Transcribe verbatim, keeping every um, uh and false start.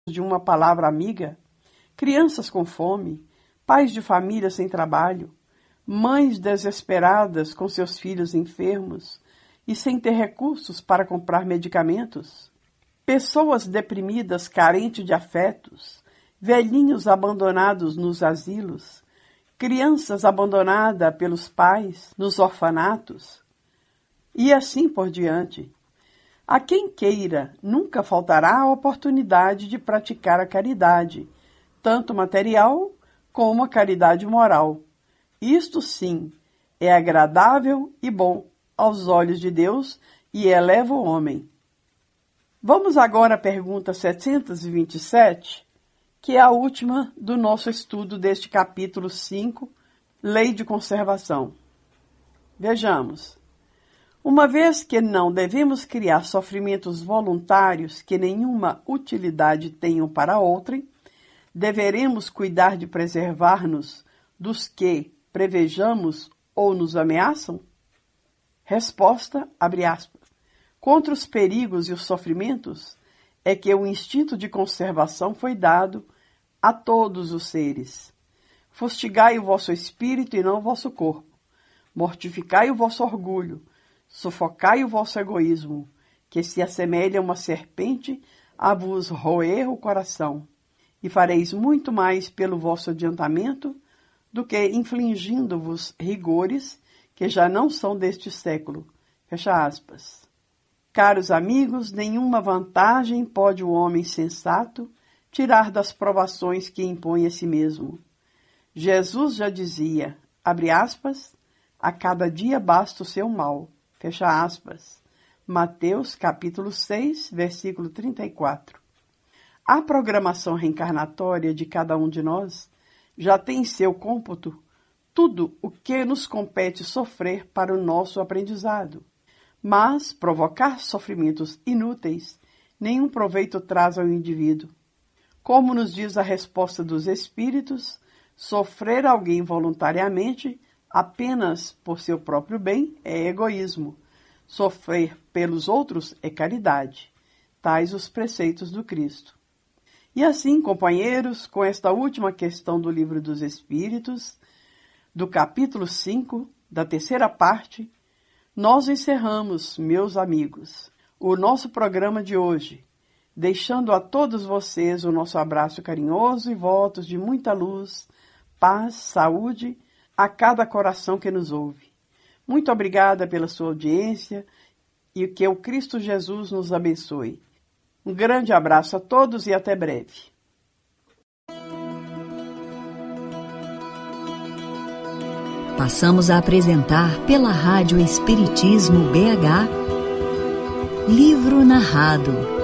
de uma palavra amiga, crianças com fome, pais de família sem trabalho, mães desesperadas com seus filhos enfermos e sem ter recursos para comprar medicamentos, pessoas deprimidas carentes de afetos, velhinhos abandonados nos asilos, crianças abandonadas pelos pais nos orfanatos, e assim por diante. A quem queira, nunca faltará a oportunidade de praticar a caridade, tanto material como a caridade moral. Isto sim é agradável e bom aos olhos de Deus e eleva o homem. Vamos agora à pergunta setecentos e vinte e sete, que é a última do nosso estudo deste capítulo cinco, Lei de Conservação. Vejamos. Uma vez que não devemos criar sofrimentos voluntários que nenhuma utilidade tenham para outrem, deveremos cuidar de preservar-nos dos que prevejamos ou nos ameaçam? Resposta, abre aspas. Contra os perigos e os sofrimentos é que o instinto de conservação foi dado a todos os seres. Fustigai o vosso espírito e não o vosso corpo. Mortificai o vosso orgulho. Sufocai o vosso egoísmo, que se assemelha a uma serpente a vos roer o coração, e fareis muito mais pelo vosso adiantamento do que infligindo-vos rigores que já não são deste século. Fecha aspas. Caros amigos, nenhuma vantagem pode o homem sensato tirar das provações que impõe a si mesmo. Jesus já dizia, abre aspas, a cada dia basta o seu mal. Fecha aspas. Mateus, capítulo seis, versículo trinta e quatro. A programação reencarnatória de cada um de nós já tem em seu cômputo tudo o que nos compete sofrer para o nosso aprendizado. Mas provocar sofrimentos inúteis nenhum proveito traz ao indivíduo. Como nos diz a resposta dos espíritos, sofrer alguém voluntariamente apenas por seu próprio bem é egoísmo. Sofrer pelos outros é caridade. Tais os preceitos do Cristo. E assim, companheiros, com esta última questão do Livro dos Espíritos, do capítulo cinco, da terceira parte, nós encerramos, meus amigos, o nosso programa de hoje, deixando a todos vocês o nosso abraço carinhoso e votos de muita luz, paz, saúde, a cada coração que nos ouve. Muito obrigada pela sua audiência e que o Cristo Jesus nos abençoe. Um grande abraço a todos e até breve. Passamos a apresentar pela Rádio Espiritismo B H, Livro Narrado.